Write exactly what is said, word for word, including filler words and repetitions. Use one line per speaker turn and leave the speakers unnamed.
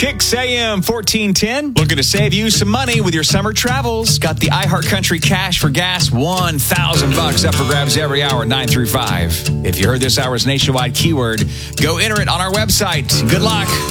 Kicks A M fourteen ten. Looking to save you some money with your summer travels. Got the iHeartCountry Cash for Gas one thousand bucks up for grabs every hour, nine through five. If you heard this hour's nationwide keyword, go enter it on our website. Good luck.